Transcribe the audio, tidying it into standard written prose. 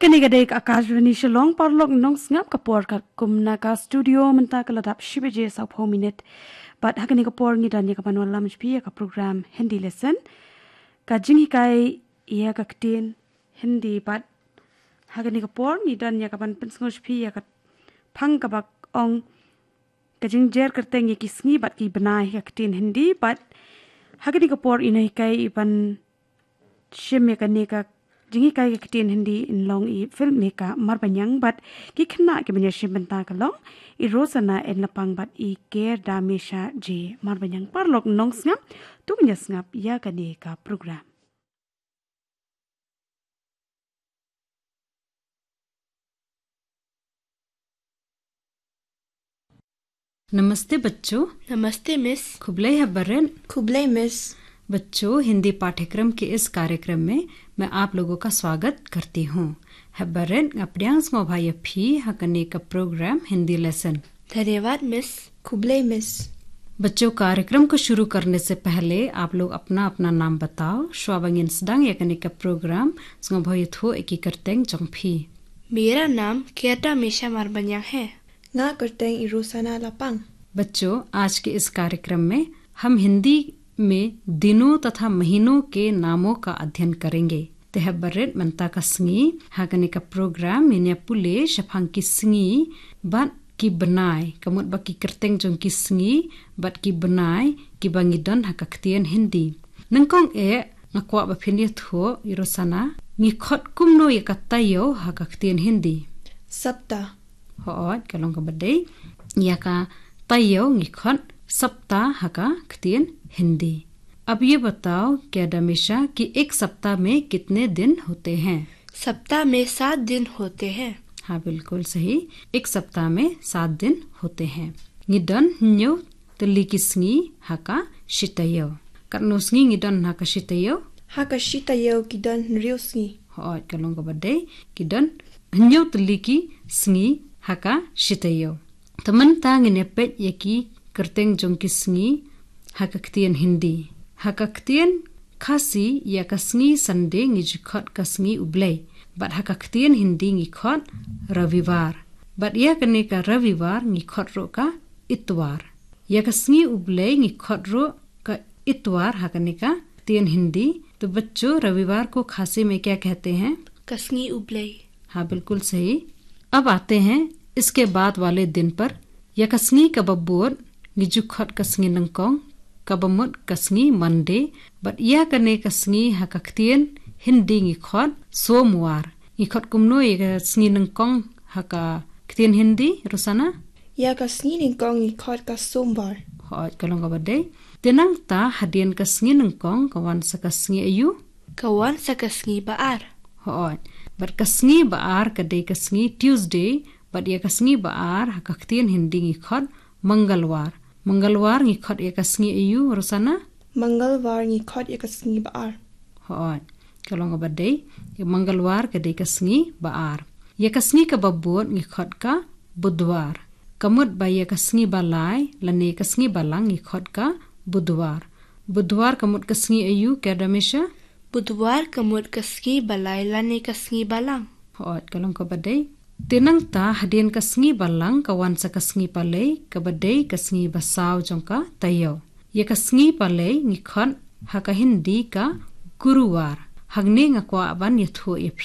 Kanigadek Akashvani Shalong Parlok Nong Snap Kapor Kumna ka studio menta kaladap shibeje sa minute but hakani kapor ni dan ka panwala mchpi ka program Hindi lesson ka jingi kai ia ka ktin Hindi but hakani kapor ni dan ya ka pan pensngos pi ya ka phang ka bak ong ka jingjer karteng ye kisngi but ki banai ka ktin Hindi but hakani kapor inai kai iban shim ya ka ne ka jingi kai kitin Hindi in long I film meka marbanyang but ki khna ki banya shimbanta ka long I rosana en lapang but I care damesha je marbanyang parlok nong snap tu banya snap ya ka ne ka program नमस्ते बच्चों। नमस्ते मिस। खुबलाई हब्बरन। खुबलाई मिस। बच्चों, हिंदी पाठ्यक्रम के इस कार्यक्रम में मैं आप लोगों का स्वागत करती हूँ। हब्बरन अपड्यांस मोभाई फी हकने का प्रोग्राम हिंदी लेसन। धन्यवाद मिस। खुबलाई मिस। बच्चों, कार्यक्रम को शुरू करने से पहले आप लोग अपना अपना नाम बताओ। श्वाबंगिन सदांग यकने का प्रोग्राम स्मोभाई थो एकी करतेंग जोंफी। मेरा नाम केटा मेशा मारबन्यांग है। ना करतेंग इरोसना लपांग। बच्चों, आज के इस कार्यक्रम में हम हिंदी में दिनों तथा महीनों के नामों का अध्ययन करेंगे। तेहबरेट मनता का स्ंगी हागने का प्रोग्राम मिन्या पुले शफांग की स्ंगी बट की बनाए कमुत बकी करतेंग जों की स्ंगी बट की बनाए की बंगिदन हकक्तियन हिंदी नंकोंग ए ngakwa baphinia tho irosana mi khot kumno yakatayo hagaktian hindi सप्ताह hoot kalong kabadai yaka tayo ngikhot सप्ताह हका खतियन हिंदी। अब ये बताओ क्या दमेशा कि एक सप्ताह में कितने दिन होते हैं? सप्ताह में 7 दिन होते हैं। हाँ, बिल्कुल सही। एक सप्ताह में 7 दिन होते हैं। निदन न्यो तली किस्नी हका शितयो करनोस्नी निदन हका शितयो हका शितयो किदन रियोस्नी और कलों का बड़े किदन न्यो तली की स्नी हका शितयो तमन तांग ने पेट यकी करतेंग जों किस्नी हकक्तियन हिंदी हकक्तियन खासी या कसंगी संडे निजखत कसंगी उबले बट हकक्तियन हिंदी निखत रविवार बट या कने का रविवार निखत रो का इतवार या कसंगी उबले निखत रो का इतवार हकने का तियन हिंदी। तो बच्चों, रविवार को खासी में क्या कहते हैं? कसंगी उबले। हाँ, बिल्कुल सही। अब आते हैं इसके बाद वाले दिन पर। या कसंगी कबब्बोर निजुखत कसंगी नंकोंग kabamut kasngi Monday but ia kane kasngi hakaktian Hindi ngikhot somwar ngikhot kumno ia kasngi nangkong haka ktien Hindi Rosana या kasngi ningkong ngikhot ka sombar hot kalong kabade tenang ta hadian kasngi nangkong kawan sa kasngi ayu kawan sa kasngi baar hot but kasngi baar kade kasngi Tuesday but ia kasngi baar hakaktien Hindi ngikhot Mangalwar मंगलवार निखत एक कसंगी अयु रोसना मंगलवार निखत एक कसंगी बार होय कलोंग बडे ये मंगलवार के दे कसंगी बार ये कसंगी का बब्बोट निखत का बुधवार कमुत बा ये कसंगी बालाय लने कसंगी बालांग निखत का बुधवार कमुत कसंगी अयु के दमेशा बुधवार कमुत कसंगी बालाय लने कसंगी बालांग होय कलोंग बडे tenang ta hadian kasngi balang kawan sa kasngi palay kabadai kasngi basaw jongka tayo ye kasngi palay ngikhon haka Hindi ka guruwar hagne ngakwa ban yatho